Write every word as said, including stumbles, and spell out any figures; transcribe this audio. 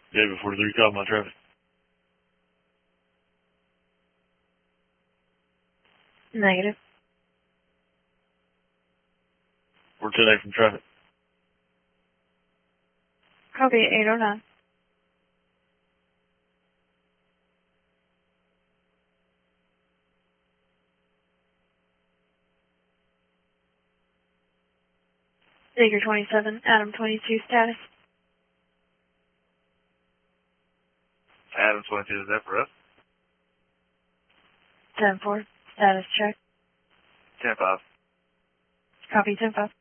David forty-three, call my traffic. Negative. We're ten eight from traffic. Copy eight oh nine. Figure twenty-seven, Adam twenty-two, status. Adam twenty-two, is that for us? ten four, status check. ten five. Copy ten five.